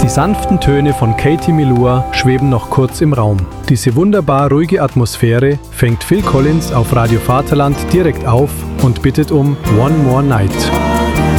Die sanften Töne von Katie Melua schweben noch kurz im Raum. Diese wunderbar ruhige Atmosphäre fängt Phil Collins auf Radio Vaterland direkt auf und bittet um One More Night.